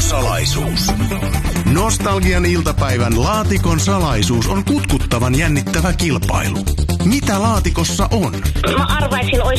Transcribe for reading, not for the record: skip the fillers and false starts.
salaisuus. Nostalgian iltapäivän laatikon salaisuus on kutkuttavan jännittävä kilpailu. Mitä laatikossa on? Mä arvaisin,